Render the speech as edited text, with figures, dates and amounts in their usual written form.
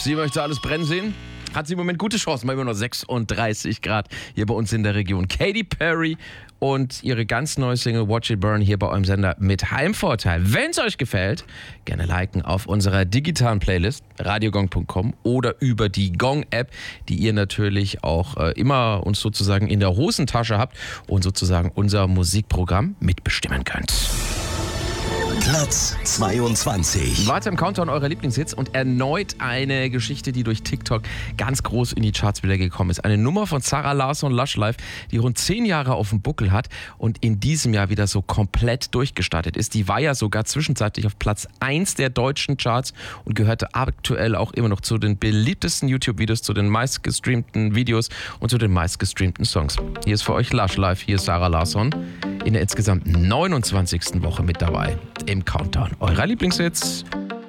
Sie möchte alles brennen sehen? Hat sie im Moment gute Chancen, weil wir nur 36 Grad hier bei uns in der Region. Katy Perry und ihre ganz neue Single Watch It Burn hier bei eurem Sender mit Heimvorteil. Wenn es euch gefällt, gerne liken auf unserer digitalen Playlist radiogong.com oder über die Gong-App, die ihr natürlich auch immer uns sozusagen in der Hosentasche habt und sozusagen unser Musikprogramm mitbestimmen könnt. Platz 22. Weiter im Countdown eurer Lieblingshits und erneut eine Geschichte, die durch TikTok ganz groß in die Charts wieder gekommen ist. Eine Nummer von Zara Larsson, Lush Life, die rund 10 Jahre auf dem Buckel hat und in diesem Jahr wieder so komplett durchgestartet ist. Die war ja sogar zwischenzeitlich auf Platz 1 der deutschen Charts und gehörte aktuell auch immer noch zu den beliebtesten YouTube-Videos, zu den meistgestreamten Videos und zu den meistgestreamten Songs. Hier ist für euch Lush Life, hier ist Zara Larsson in der insgesamt 29. Woche mit dabei im Countdown eurer Lieblingshits.